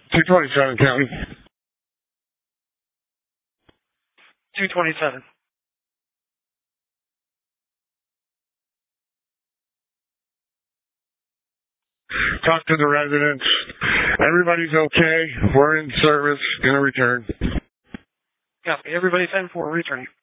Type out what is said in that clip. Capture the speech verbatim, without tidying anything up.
two twenty-seven, County. two twenty-seven. Talk to the residents. Everybody's okay. We're in service. Gonna return. Copy. Everybody ten four, returning.